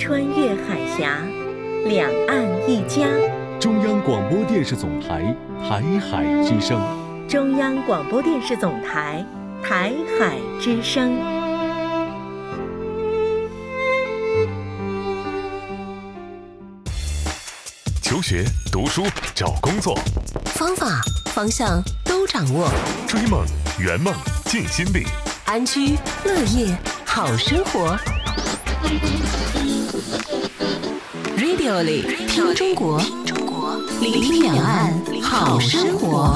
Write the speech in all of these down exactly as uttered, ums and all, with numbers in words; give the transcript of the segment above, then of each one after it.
穿越海峡，两岸一家。 中央广播电视总台台海之声。 中央广播电视总台台海之声。 求学、读书、找工作， 方法、方向都掌握。 追梦、圆梦、尽心力， 安居乐业好生活。Radio 里听中国，聆听两岸好生活。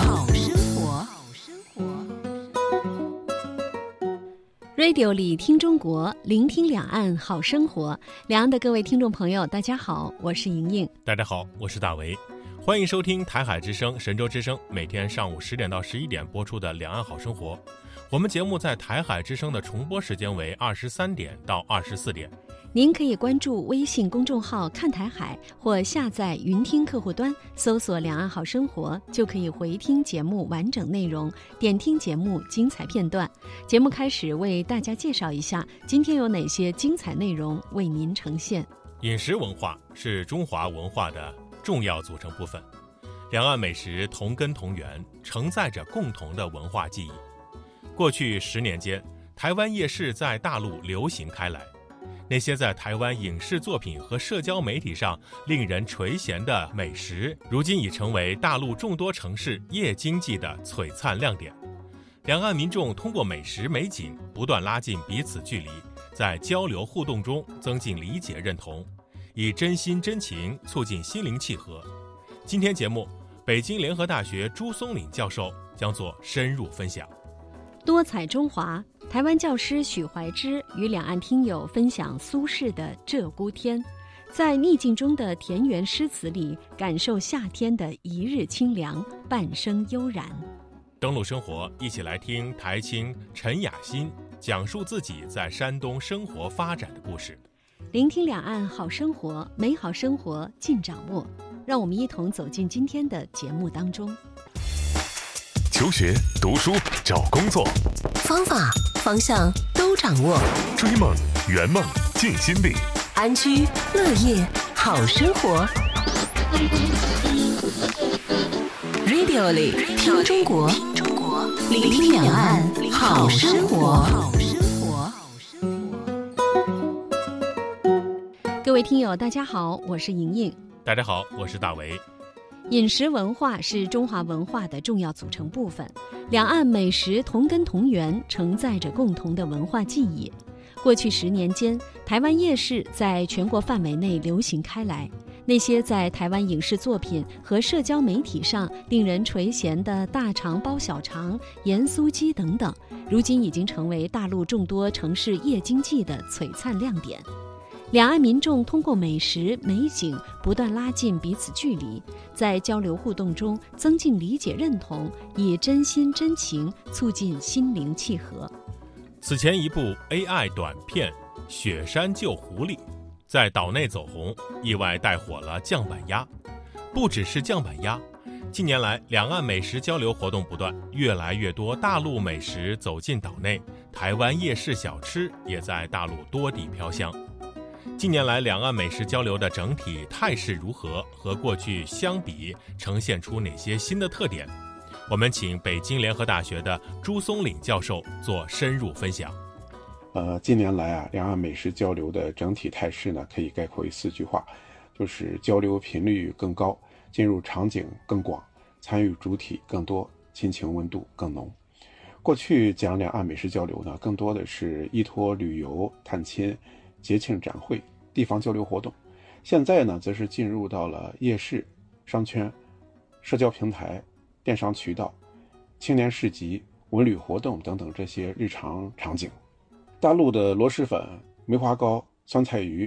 Radio 里听中国，聆听两岸好生活。两岸的各位听众朋友，大家好，我是莹莹。 大家好，我是大为。欢迎收听台海之声、神州之声，每天上午十点到十一点播出的《两岸好生活》。我们节目在台海之声的重播时间为二十三点到二十四点。 您可以关注微信公众号看台海，或下载云听客户端，搜索两岸好生活，就可以回听节目完整内容，点听节目精彩片段。节目开始为大家介绍一下今天有哪些精彩内容为您呈现。 饮食文化是中华文化的重要组成部分，两岸美食同根同源，承载着共同的文化记忆。过去十年间，台湾夜市在大陆流行开来，那些在台湾影视作品和社交媒体上令人垂涎的美食，如今已成为大陆众多城市夜经济的璀璨亮点。两岸民众通过美食美景不断拉近彼此距离，在交流互动中增进理解认同，以真心真情促进心灵契合。今天节目，北京联合大学朱松岭教授将做深入分享。 多彩中华，台湾教师许怀之与两岸听友分享苏轼的《鹧鸪天》，在逆境中的田园诗词里感受夏天的一日清凉，半生悠然。 登陆生活，一起来听台青陈雅欣讲述自己在山东生活发展的故事。 聆听两岸好生活，美好生活尽掌握。让我们一同走进今天的节目当中。 求学、读书、找工作， 方法、方向都掌握。 追梦、圆梦、尽心力， 安居乐业好生活。Radio 里听中国，聆听两岸好生活。 各位听友大家好，我是莹莹。 大家好，我是大为。 饮食文化是中华文化的重要组成部分，两岸美食同根同源，承载着共同的文化记忆。过去十年间，台湾夜市在全国范围内流行开来，那些在台湾影视作品和社交媒体上令人垂涎的大肠包小肠、盐酥鸡等等，如今已经成为大陆众多城市夜经济的璀璨亮点。两岸民众通过美食美景不断拉近彼此距离，在交流互动中增进理解认同，以真心真情促进心灵契合。 此前一部 A I 短片《雪山救狐狸》在岛内走红，意外带火了酱板鸭。不只是酱板鸭，近年来两岸美食交流活动不断，越来越多大陆美食走进岛内，台湾夜市小吃也在大陆多地飘香。近年来两岸美食交流的整体态势如何，和过去相比呈现出哪些新的特点？我们请北京联合大学的朱松岭教授做深入分享。 呃，近年来啊，两岸美食交流的整体态势呢，可以概括为四句话，就是交流频率更高，进入场景更广，参与主体更多，亲情温度更浓。过去讲两岸美食交流呢，更多的是依托旅游、探亲、节庆展会、地方交流活动，现在呢，则是进入到了夜市、商圈、社交平台、电商渠道、青年市集、文旅活动等等这些日常场景。大陆的螺蛳粉、梅花糕、酸菜鱼